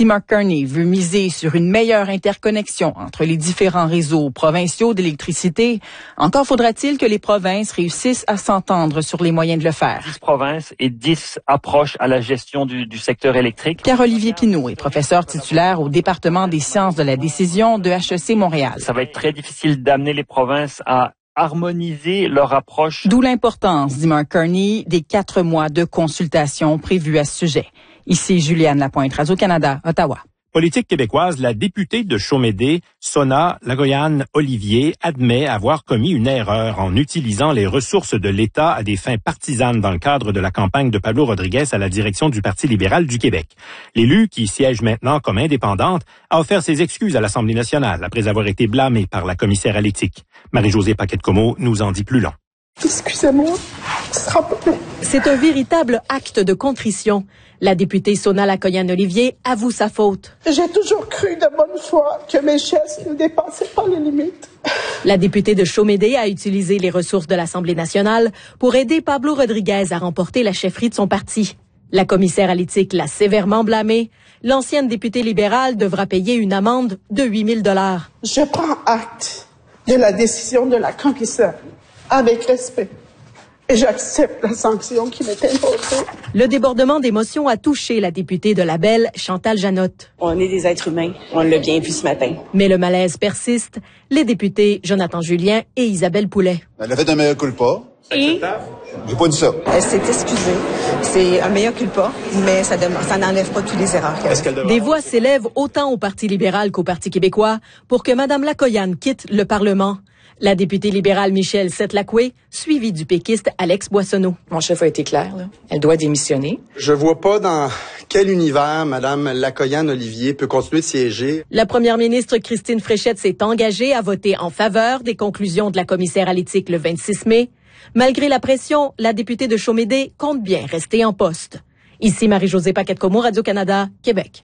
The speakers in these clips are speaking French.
Si Mark Carney veut miser sur une meilleure interconnexion entre les différents réseaux provinciaux d'électricité, encore faudra-t-il que les provinces réussissent à s'entendre sur les moyens de le faire. 10 provinces et 10 approches à la gestion du secteur électrique. Pierre-Olivier Pinault est professeur titulaire au département des sciences de la décision de HEC Montréal. Ça va être très difficile d'amener les provinces à harmoniser leur approche. D'où l'importance, dit Mark Carney, des 4 mois de consultation prévus à ce sujet. Ici Juliane Lapointe, Radio-Canada, Ottawa. Politique québécoise, la députée de Chaumédé, Sona Lagoyan-Olivier, admet avoir commis une erreur en utilisant les ressources de l'État à des fins partisanes dans le cadre de la campagne de Pablo Rodriguez à la direction du Parti libéral du Québec. L'élue, qui siège maintenant comme indépendante, a offert ses excuses à l'Assemblée nationale après avoir été blâmée par la commissaire à l'éthique. Marie-Josée Paquette-Comeau nous en dit plus long. Excusez-moi, ce sera pas long. C'est un véritable acte de contrition. La députée Sona Lagoyan-Olivier avoue sa faute. J'ai toujours cru de bonne foi que mes gestes ne dépassaient pas les limites. La députée de Chaumédé a utilisé les ressources de l'Assemblée nationale pour aider Pablo Rodriguez à remporter la chefferie de son parti. La commissaire à l'éthique l'a sévèrement blâmée. L'ancienne députée libérale devra payer une amende de 8 000 $. Je prends acte de la décision de la commissaire avec respect. Et j'accepte la sanction qui m'est imposée. Le débordement d'émotions a touché la députée de Labelle, Chantal Janotte. On est des êtres humains. On l'a bien vu ce matin. Mais le malaise persiste. Les députés Jonathan Julien et Isabelle Poulet. Elle a fait un mea culpa. Et j'ai pas dit ça. Elle s'est excusée. C'est un mea culpa, mais ça n'enlève pas tous les erreurs qu'elle a. Des voix s'élèvent autant au Parti libéral qu'au Parti québécois pour que Mme Lagoyan quitte le Parlement. La députée libérale Michèle Setlakwe, suivie du péquiste Alex Boissonneau. Mon chef a été clair, là. Elle doit démissionner. Je vois pas dans quel univers Mme Lagoyan-Olivier peut continuer de siéger. La première ministre Christine Fréchette s'est engagée à voter en faveur des conclusions de la commissaire à l'éthique le 26 mai. Malgré la pression, la députée de Chaumédé compte bien rester en poste. Ici Marie-Josée Paquette-Comeau, Radio-Canada, Québec.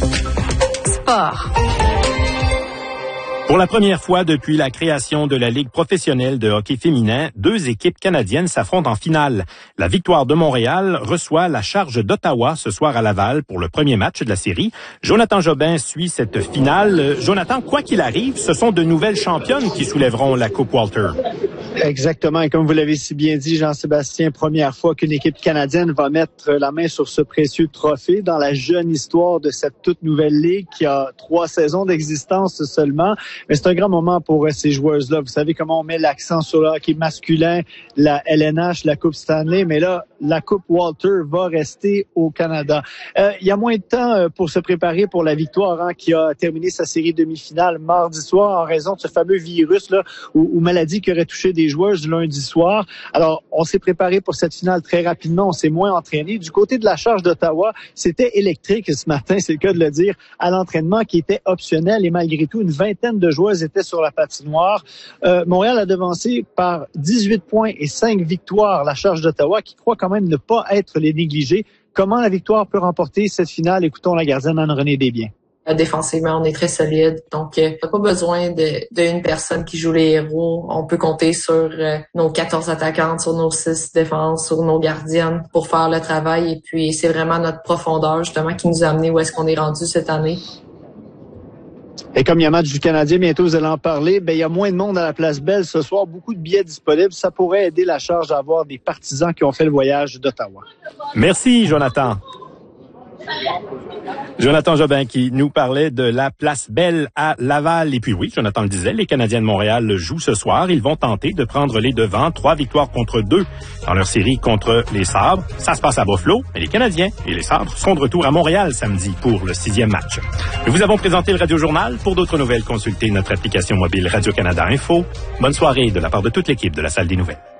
Sport. Pour la première fois depuis la création de la Ligue professionnelle de hockey féminin, 2 équipes canadiennes s'affrontent en finale. La Victoire de Montréal reçoit la Charge d'Ottawa ce soir à Laval pour le premier match de la série. Jonathan Jobin suit cette finale. Jonathan, quoi qu'il arrive, ce sont de nouvelles championnes qui soulèveront la Coupe Walter. Exactement. Et comme vous l'avez si bien dit, Jean-Sébastien, première fois qu'une équipe canadienne va mettre la main sur ce précieux trophée dans la jeune histoire de cette toute nouvelle ligue qui a 3 saisons d'existence seulement. Mais c'est un grand moment pour ces joueuses-là. Vous savez comment on met l'accent sur le hockey masculin, la LNH, la Coupe Stanley, mais là, la Coupe Walter va rester au Canada. Il y a moins de temps pour se préparer pour la Victoire qui a terminé sa série demi-finale mardi soir en raison de ce fameux virus là ou maladie qui aurait touché des joueuses lundi soir. Alors, on s'est préparé pour cette finale très rapidement, on s'est moins entraîné. Du côté de la Charge d'Ottawa, c'était électrique ce matin, c'est le cas de le dire, à l'entraînement qui était optionnel et malgré tout, une vingtaine de joueuses étaient sur la patinoire. Montréal a devancé par 18 points et 5 victoires la Charge d'Ottawa qui croit quand même ne pas être les négligés. Comment la Victoire peut remporter cette finale? Écoutons la gardienne Anne-Renée Desbiens. Défensivement, on est très solide. Donc, on n'a pas besoin d'une personne qui joue les héros. On peut compter sur nos 14 attaquantes, sur nos 6 défenses, sur nos gardiennes pour faire le travail. Et puis, c'est vraiment notre profondeur, justement, qui nous a amené où est-ce qu'on est rendu cette année. Et comme il y a un match du Canadien, bientôt vous allez en parler, il y a moins de monde à la Place Belle ce soir, beaucoup de billets disponibles. Ça pourrait aider la Charge à avoir des partisans qui ont fait le voyage d'Ottawa. Merci, Jonathan. Jonathan Jobin qui nous parlait de la Place Belle à Laval. Et puis oui, Jonathan le disait, les Canadiens de Montréal jouent ce soir. Ils vont tenter de prendre les devants. 3 victoires contre 2 dans leur série contre les Sabres. Ça se passe à Buffalo, mais les Canadiens et les Sabres seront de retour à Montréal samedi pour le 6e match. Nous vous avons présenté le Radio Journal. Pour d'autres nouvelles, consultez notre application mobile Radio-Canada Info. Bonne soirée de la part de toute l'équipe de la Salle des Nouvelles.